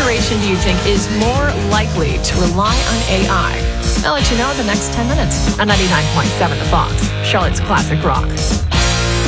generation do you think is more likely to rely on AI? I'll let you know in the next 10 minutes on 99.7 The Fox, Charlotte's Classic Rock.